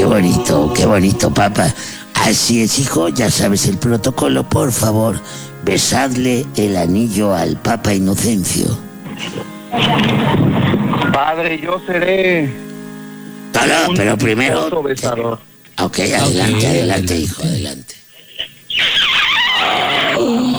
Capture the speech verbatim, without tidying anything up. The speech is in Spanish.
qué bonito, qué bonito, papá. Así es, hijo, ya sabes el protocolo, por favor, besadle el anillo al Papa Inocencio. Padre, yo seré... No, no, pero primero... besador. Ok, adelante, Ok, adelante, adelante. hijo, adelante.